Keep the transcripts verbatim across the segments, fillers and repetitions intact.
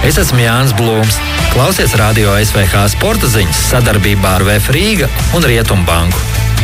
Es esmu Jānis Blūms. Klausies Radio S V H sporta ziņas sadarbībā ar V F Rīga un Rietumbanku.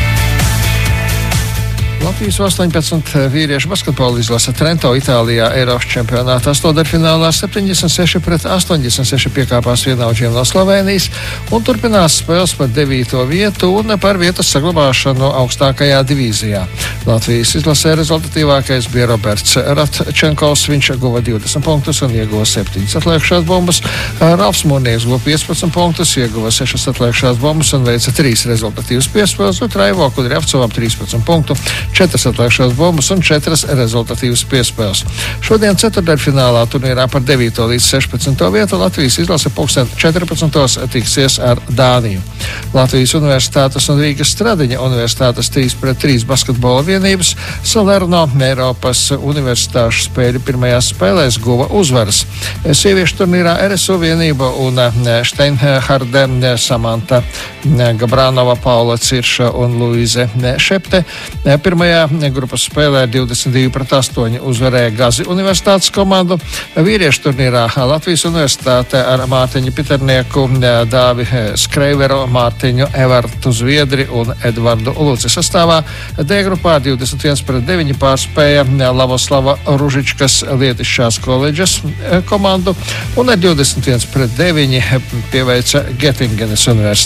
Latvijas astoņpadsmit vīriešu basketbola izlase Trento, Itālijā Eiropas čempionāta astotdaļfinālā septiņdesmit seši pret astoņdesmit seši piekāpās vienaudžiem no Slovēnijas un turpinās spēles par devīto vietu un par vietas saglabāšanu augstākajā divīzijā. Latvijas izlasē rezultatīvākais bija Roberts Radčenkovs, viņš guva divdesmit punktus un ieguva septiņas atliekušās bumbas. Ralfs Mūrnieks guva piecpadsmit punktus, ieguva sešas atliekušās bumbas un veica trīs rezultatīvas piespēles, un Raivo Kudriavcovam trīspadsmit punktu, četras atliekušās bumbas un četras rezultatīvas piespēles. Šodien ceturtdaļfinālā turnīrā par devīto līdz sešpadsmito vietu Latvijas izlase pulksten četrpadsmitos tiksies ar Dāniju. Latvijas Universitātes un Rīgas Stradiņa Universitātes trīs pret trīs basketbola vienības Salerno Eiropas universitāšu spēļu pirmajās spēlēs guva uzvaras. Sieviešu turnīrā R S U vienība un Steinharde, Samanta Gabranova, Paula Cirša un Luize Šepte pirmajā grupas spēlē divdesmit divi pret astoņi uzvarēja Gazi Universitātes komandu. Vīriešu turnīrā Latvijas Universitāte ar Mārtiņu Piternieku, Dāvi Skreiveru, Mārtiņu Evertu Zviedri un Edvardu Luci sastāvā. D grupā divdesmit viens pret deviņi pārspēja Lavoslava Ružičkas Lietišķās koledžas komandu un ar divdesmit viens pret deviņi pieveica Getingenes Universitāti.